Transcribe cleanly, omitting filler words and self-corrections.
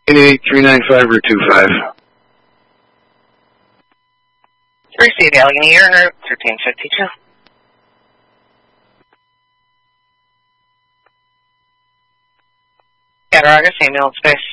395 or 25. Receive Allegheny Air Route 1352. Cattaraugus, ambulance space.